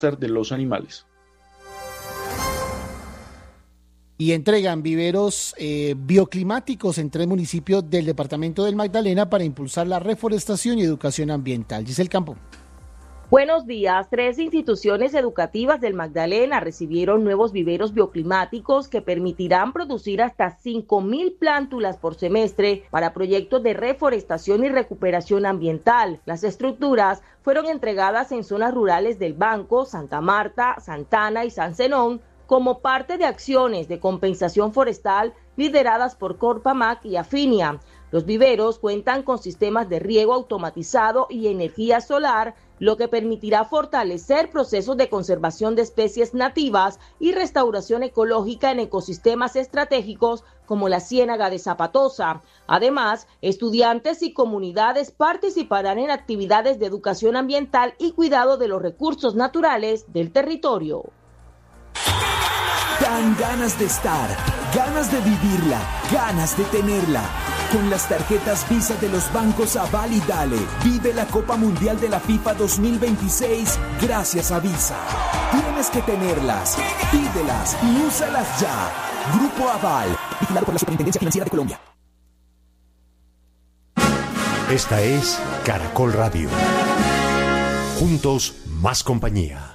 de los animales. Y entregan viveros bioclimáticos en 3 municipios del departamento del Magdalena para impulsar la reforestación y educación ambiental. Giselle Campo. Buenos días. 3 instituciones educativas del Magdalena recibieron nuevos viveros bioclimáticos que permitirán producir hasta 5.000 plántulas por semestre para proyectos de reforestación y recuperación ambiental. Las estructuras fueron entregadas en zonas rurales del Banco, Santa Marta, Santana y San Zenón como parte de acciones de compensación forestal lideradas por Corpamac y Afinia. Los viveros cuentan con sistemas de riego automatizado y energía solar, lo que permitirá fortalecer procesos de conservación de especies nativas y restauración ecológica en ecosistemas estratégicos como la Ciénaga de Zapatosa. Además, estudiantes y comunidades participarán en actividades de educación ambiental y cuidado de los recursos naturales del territorio. Dan ganas de estar, ganas de vivirla, ganas de tenerla. Con las tarjetas Visa de los bancos Aval y Dale, vive la Copa Mundial de la FIFA 2026 gracias a Visa. Tienes que tenerlas, pídelas y úsalas ya. Grupo Aval, vigilado por la Superintendencia Financiera de Colombia. Esta es Caracol Radio. Juntos, más compañía.